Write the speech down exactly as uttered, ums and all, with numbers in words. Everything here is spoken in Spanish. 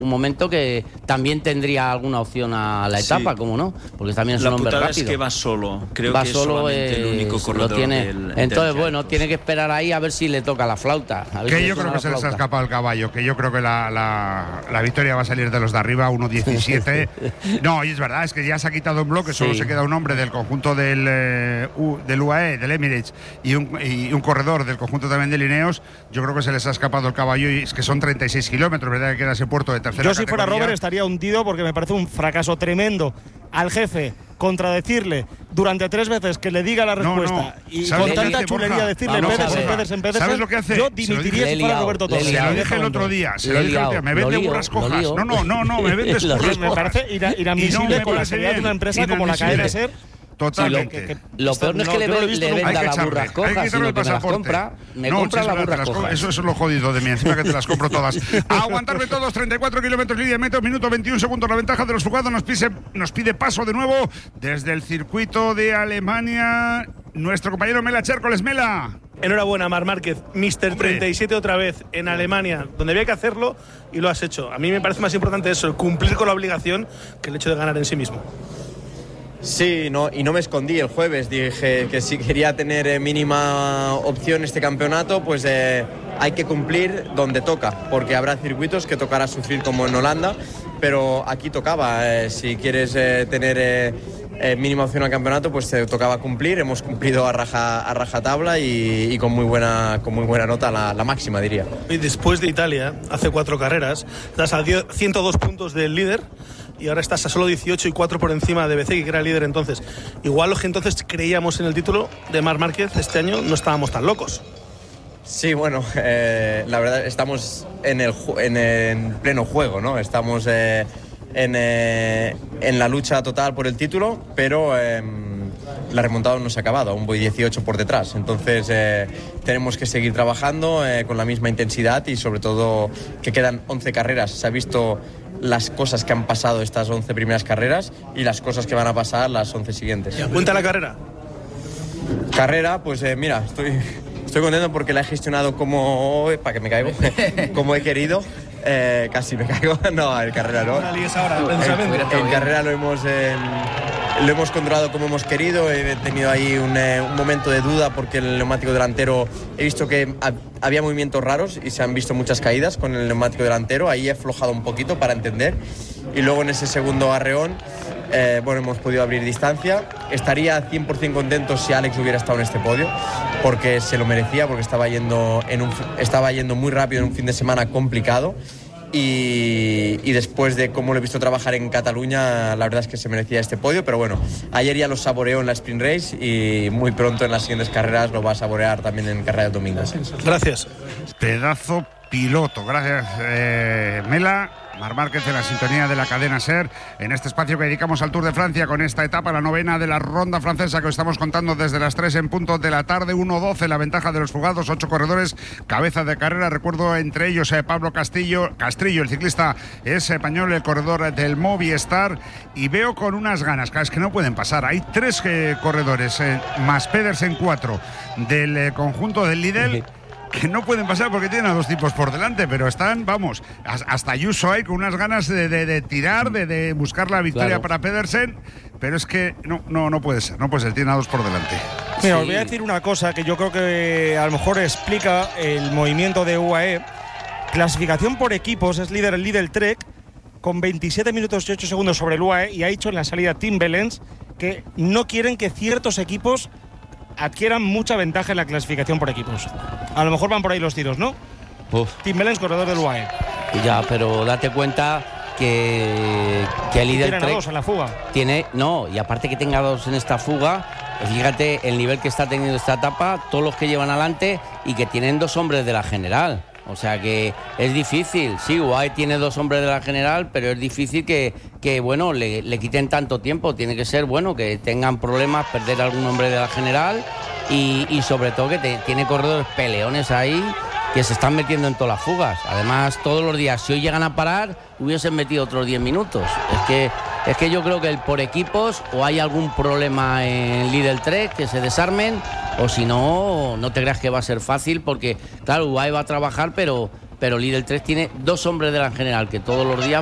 un momento que también tendría alguna opción a la etapa, sí. Como no, porque también es la un hombre rápido. La putada es que va solo, creo va que es solo, solamente eh, el único corredor lo tiene. del, Entonces, del bueno, tiene que esperar ahí a ver si le toca la flauta. A ver que si yo creo que se les ha escapado el caballo, que yo creo que la, la, la victoria va a salir de los de arriba, uno diecisiete. No, y es verdad, es que ya se ha quitado un bloque, solo sí. se queda un hombre del conjunto del, eh, U, del U A E, del Emirates, y un, y un corredor del conjunto también de Ineos. Yo creo que se les ha escapado el caballo, y es que son treinta y seis kilómetros, ¿verdad? Que queda ese puerto de tercera Yo, si categoría. fuera Robert, estaría hundido porque me parece un fracaso tremendo al jefe contradecirle durante tres veces que le diga la respuesta no, no. y con tanta dice, chulería Borja? decirle Pedersen, Pedersen, Pedersen. ¿Sabes lo que hace? Yo dimitiría si fuera Roberto Torres. Se lo dije el otro día, se lo dije el otro día. Me vende burras cojas. No, no, no, no, me vendes burras cojas. Me parece inadmisible no con la seriedad de una empresa como la que debe ser. Totalmente. Sí, lo, que, que, lo peor no es que no, le, le, le venda las burras cojas, sino que me las compra. Me no, compra las burras cojas. Eso es lo jodido de mí, encima que te las compro todas. A aguantarme todos, treinta y cuatro kilómetros lidia de metros, minuto veintiún segundos. La ventaja de los fugados nos pide, nos pide paso de nuevo desde el circuito de Alemania. Nuestro compañero Mela Chércoles. Mela. Enhorabuena, Marc Márquez, míster treinta y siete otra vez en Alemania, donde había que hacerlo y lo has hecho. A mí me parece más importante eso, el cumplir con la obligación, que el hecho de ganar en sí mismo. Sí, no, y no me escondí el jueves, dije que si quería tener eh, mínima opción este campeonato, pues eh, hay que cumplir donde toca, porque habrá circuitos que tocará sufrir como en Holanda, pero aquí tocaba, eh, si quieres eh, tener eh, eh, mínima opción al campeonato, pues te tocaba cumplir, hemos cumplido a raja, a rajatabla y, y con muy buena, con muy buena nota, la, la máxima diría. Y después de Italia, hace cuatro carreras, estás a ciento dos puntos del líder, y ahora estás a solo dieciocho y cuatro por encima de Bezzecchi, que era el líder entonces. Igual los que entonces creíamos en el título de Marc Márquez este año no estábamos tan locos. Sí, bueno, eh, la verdad estamos en el en, en pleno juego, ¿no? Estamos eh, en, eh, en la lucha total por el título, pero eh, la remontada no se ha acabado, aún voy dieciocho por detrás. Entonces eh, tenemos que seguir trabajando eh, con la misma intensidad y sobre todo que quedan once carreras. Se ha visto las cosas que han pasado estas once primeras carreras y las cosas que van a pasar las once siguientes. ¿Cuenta la carrera? Carrera, pues eh, mira, estoy, estoy contento porque la he gestionado como... para que me caigo, como he querido. Eh, casi me caigo. No, en carrera no. En, en carrera lo hemos... Eh, Lo hemos controlado como hemos querido. He tenido ahí un, eh, un momento de duda porque el neumático delantero, he visto que ha, había movimientos raros y se han visto muchas caídas con el neumático delantero. Ahí he aflojado un poquito para entender. Y luego en ese segundo arreón, eh, bueno, hemos podido abrir distancia. Estaría cien por ciento contento si Alex hubiera estado en este podio, porque se lo merecía, porque estaba yendo, en un, estaba yendo muy rápido en un fin de semana complicado. Y, y después de cómo lo he visto trabajar en Cataluña, la verdad es que se merecía este podio, pero bueno, ayer ya lo saboreó en la Sprint Race y muy pronto en las siguientes carreras lo va a saborear también en carrera de domingo. Gracias. Pedazo piloto, gracias eh, Mela. Marc Márquez en la sintonía de la cadena SER, en este espacio que dedicamos al Tour de Francia con esta etapa, la novena de la ronda francesa que os estamos contando desde las tres en punto de la tarde, uno doce la ventaja de los fugados, ocho corredores, cabeza de carrera, recuerdo entre ellos eh, Pablo Castillo, Castrillo, el ciclista es español, el corredor del Movistar, y veo con unas ganas, es que no pueden pasar, hay tres eh, corredores, eh, más Pedersen cuatro del eh, conjunto del Lidl, que no pueden pasar porque tienen a dos tipos por delante, pero están, vamos, hasta Ayuso hay con unas ganas de, de, de tirar, de, de buscar la victoria claro. para Pedersen, pero es que no, no, no puede ser, no puede ser, tiene a dos por delante. Mira, sí. Os voy a decir una cosa que yo creo que a lo mejor explica el movimiento de U A E. Clasificación por equipos, es líder el Lidl Trek, con veintisiete minutos y ocho segundos sobre el U A E, y ha dicho en la salida Tim Wellens que no quieren que ciertos equipos adquieran mucha ventaja en la clasificación por equipos. A lo mejor van por ahí los tiros, ¿no? Uf. Tim Wellens, corredor del U A E. Ya, pero date cuenta que, que el líder tiene Trek dos en la fuga. Tiene, no, y aparte que tenga dos en esta fuga, fíjate el nivel que está teniendo esta etapa, todos los que llevan adelante y que tienen dos hombres de la general. O sea que es difícil, sí, U A E tiene dos hombres de la general, pero es difícil que, que bueno, le, le quiten tanto tiempo. Tiene que ser, bueno, que tengan problemas, perder algún hombre de la general y, y sobre todo que te, tiene corredores peleones ahí que se están metiendo en todas las fugas. Además, todos los días, si hoy llegan a parar, hubiesen metido otros diez minutos. Es que, es que yo creo que el por equipos o hay algún problema en Lidl Trek que se desarmen, o si no, no te creas que va a ser fácil porque, claro, U A E va a trabajar, pero pero Lidl tres tiene dos hombres de la general que todos los días